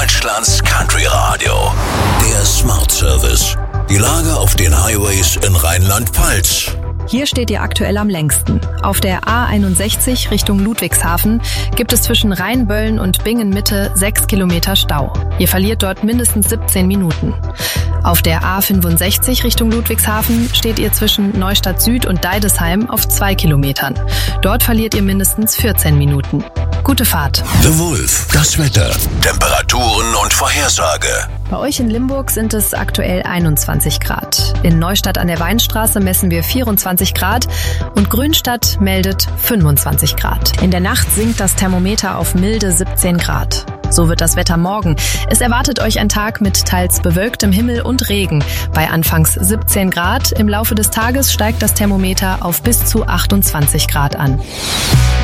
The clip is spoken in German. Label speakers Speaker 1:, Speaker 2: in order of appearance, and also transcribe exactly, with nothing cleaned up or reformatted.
Speaker 1: Deutschlands Country Radio. Der Smart Service. Die Lage auf den Highways in Rheinland-Pfalz.
Speaker 2: Hier steht ihr aktuell am längsten. Auf der A einundsechzig Richtung Ludwigshafen gibt es zwischen Rheinböllen und Bingen-Mitte sechs Kilometer Stau. Ihr verliert dort mindestens siebzehn Minuten. Auf der A fünfundsechzig Richtung Ludwigshafen steht ihr zwischen Neustadt Süd und Deidesheim auf zwei Kilometern. Dort verliert ihr mindestens vierzehn Minuten. Gute Fahrt.
Speaker 1: The Wolf, das Wetter, Temperaturen und Vorhersage.
Speaker 2: Bei euch in Limburg sind es aktuell einundzwanzig Grad. In Neustadt an der Weinstraße messen wir vierundzwanzig Grad und Grünstadt meldet fünfundzwanzig Grad. In der Nacht sinkt das Thermometer auf milde siebzehn Grad. So wird das Wetter morgen. Es erwartet euch ein Tag mit teils bewölktem Himmel und Regen. Bei anfangs siebzehn Grad, im Laufe des Tages steigt das Thermometer auf bis zu achtundzwanzig Grad an.